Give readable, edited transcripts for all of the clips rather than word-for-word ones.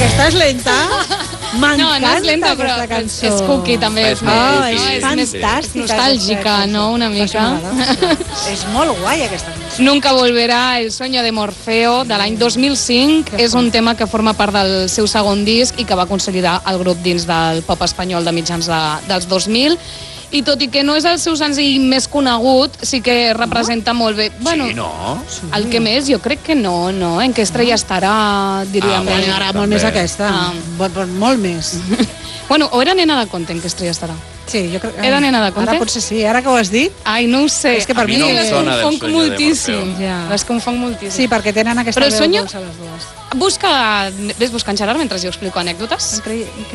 Aquesta és lenta. M'encanta no és lenta, però aquesta cançó. és cookie també. És molt cookie. És fantàstica. És nostàlgica, no? Una mica. És molt guai aquesta cançó. Nunca volverá, El sueño de Morfeo, de l'any 2005. És un tema que forma part del seu segon disc i que va consolidar el grup dins del pop espanyol de mitjans dels 2000. I tot i que no és el seu senzill més conegut, sí que representa molt bé. Bueno, Sí, no? el que més, jo crec que no, no? En què estrella estarà, diríem. bueno, M'agrada molt també. més aquesta. Molt més. Bueno, o era Nena de Conte, en què estrella estarà? Sí, jo crec... Era Nena de Conte? Ara potser sí, ara que ho has dit. Ai, no ho sé. És que per A mi mi no em les sona del confonc Sueño de moltíssim. Morfeo. Ja. Les confonc moltíssim. Sí, perquè tenen aquesta Però el veu sueño- dolça les dues. Ves buscant, Gerard, mentre jo explico anècdotes.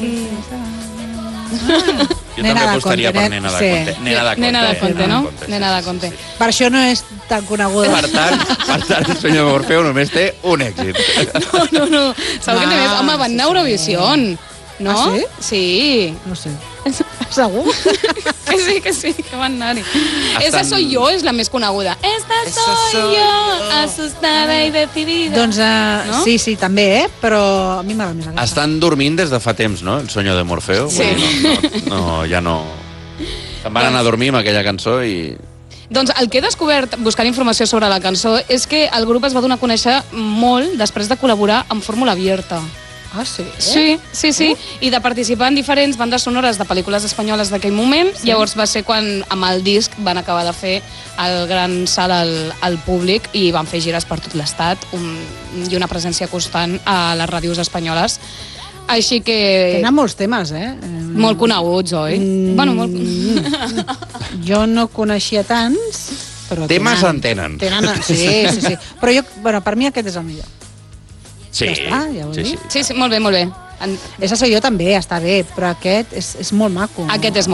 Jo també apostaria per Nena de Conte. Nena de Conte, no? Nena de Conte. Per això no és tan coneguda. Per tant, el Sueño de Morfeo només té un èxit. No. Segur que té més. Home, van anar a Eurovisión, no? Ah, sí? Sí. No sé. Segur? Que sí, que van anar-hi. Esa soy yo és la més coneguda. Esta soy yo, asustada y decidida. Doncs No? sí, també, però a mi m'agrada més aquesta. Estan dormint des de fa temps, no? El Sueño de Morfeo. Sí. Ja no... Se'n van anar a dormir amb aquella cançó i... Doncs el que he descobert buscant informació sobre la cançó és que el grup es va donar a conèixer molt després de col·laborar amb Fórmula Abierta. Ah, sí? Sí. I de participar en diferents bandes sonores de pel·lícules espanyoles d'aquell moment. Sí. Llavors va ser quan amb el disc van acabar de fer el gran salt al públic i van fer gires per tot l'estat i una presència constant a les ràdios espanyoles. Així que... Tenen molts temes, Molt coneguts, oi? Bueno, molt... Jo no coneixia tants, però Temes en tenen. Sí. Però per mi aquest és el millor. Sí, Ja està, ja ho he dit. Sí, molt bé. Esa soy jo també, està bé, però aquest és molt maco. Aquest és molt